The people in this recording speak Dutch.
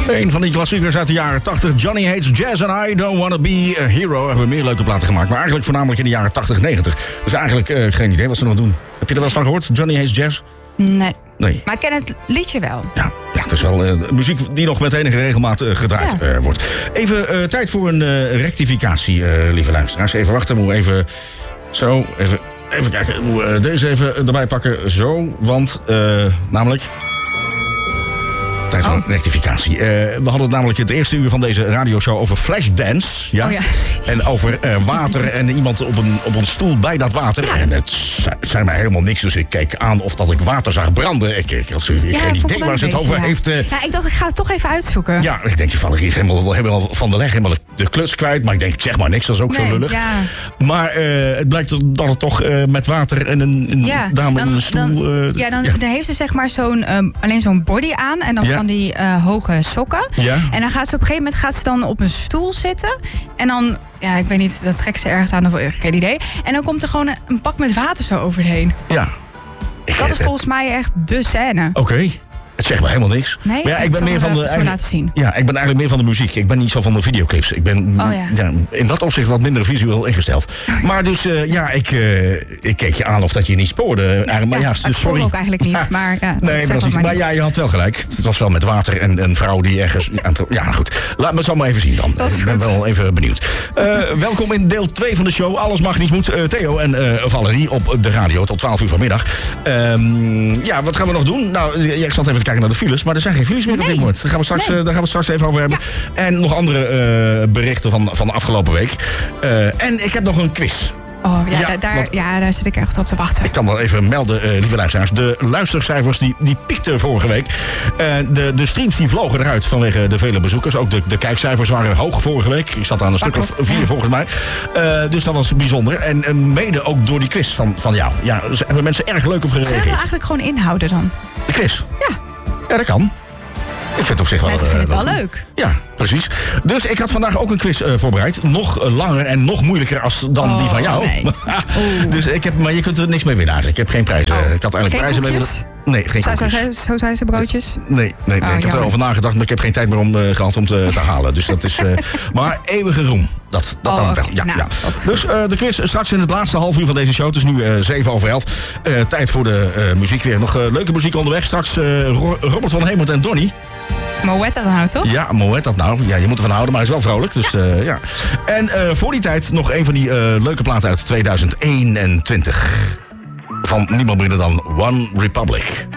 Een van die klassiekers uit de jaren 80. Johnny Hates Jazz and I Don't Wanna Be a Hero. Hebben we meer leuke platen gemaakt. Maar eigenlijk voornamelijk in de jaren 80, 90. Dus eigenlijk geen idee wat ze nog doen. Heb je er wel eens van gehoord? Johnny Hates Jazz? Nee. Nee. Maar ik ken het liedje wel. Ja, het is wel muziek die nog met enige regelmaat gedraaid wordt. Even tijd voor een rectificatie, lieve luisteraars. Even wachten, moet even... Zo, even kijken. Moet deze even erbij pakken. Zo, want namelijk... Tijd van rectificatie. We hadden het namelijk het eerste uur van deze radioshow over Flashdance. Ja? Oh ja. En over water en iemand op een stoel bij dat water. Ja. En het zei mij helemaal niks, dus ik keek aan of dat ik water zag branden. Ik had geen idee waar ze het over heeft. Ja, ik dacht, ik ga het toch even uitzoeken. Ja, ik denk, Valerie is helemaal van de leg, helemaal de kluts kwijt. Maar ik denk, zeg maar niks, dat is ook zo lullig. Ja. Maar het blijkt dat het toch met water en een dame in een stoel... Dan heeft ze zeg maar alleen zo'n body aan en dan van die hoge sokken. Ja. En dan gaat ze op een gegeven moment dan op een stoel zitten. En dan, ja, ik weet niet, dat trekt ze ergens aan, of geen idee. En dan komt er gewoon een bak met water zo overheen. Ja. Dat is volgens mij echt de scène. Oké. Het zegt me helemaal niks. Nee, maar ja, ik ben meer van de. Laten zien. Ja, ik ben eigenlijk meer van de muziek. Ik ben niet zo van de videoclips. Ik ben in dat opzicht wat minder visueel ingesteld. Maar dus ik keek je aan of dat je niet spoorde. Maar ja, het sorry. ook eigenlijk niet. Maar ja, nee, maar ja, je had wel gelijk. Het was wel met water en een vrouw die ergens. Ja, goed. Laat me het zo maar even zien dan. Ik ben wel even benieuwd. Welkom in deel 2 van de show. Alles mag niet moet. Theo en Valerie op de radio tot 12 uur vanmiddag. Ja, wat gaan we nog doen? Nou, ik zat even kijken naar de files, maar er zijn geen files meer op dit moment. Daar gaan we straks even over hebben. Ja. En nog andere berichten van de afgelopen week. En ik heb nog een quiz. Oh, daar zit ik echt op te wachten. Ik kan wel even melden, lieve luisteraars. De luistercijfers die piekten vorige week. De streams die vlogen eruit vanwege de vele bezoekers. Ook de kijkcijfers waren hoog vorige week. Ik zat aan een stuk of 4 volgens mij. Dus dat was bijzonder. En mede ook door die quiz van jou. Ja, dus hebben mensen erg leuk op gereageerd. Zullen we eigenlijk gewoon inhouden dan? De quiz? Ja, dat kan. Ik vind het op zich wel... Mensen vinden het wel leuk. Ja, precies. Dus ik had vandaag ook een quiz voorbereid. Nog langer en nog moeilijker dan die van jou. Nee. Dus maar je kunt er niks mee winnen eigenlijk. Ik heb geen prijzen. Ik had eigenlijk prijzen mee. Nee, geen koekjes. Zo zijn ze broodjes? Nee. Ik heb erover nagedacht, maar ik heb geen tijd meer gehad om te halen. Dus dat is... maar eeuwige roem. Dat dan wel. Ja, nou, ja. Dus de quiz straks in het laatste half uur van deze show. Het is nu 11:07. Tijd voor de muziek weer. Nog leuke muziek onderweg. Straks Robert van Hemert en Donnie. Moet dat nou, toch? Ja, moet dat nou. Ja, je moet ervan houden, maar hij is wel vrolijk. Dus ja. En voor die tijd nog een van die leuke platen uit 2021. Van niemand minder dan One Republic.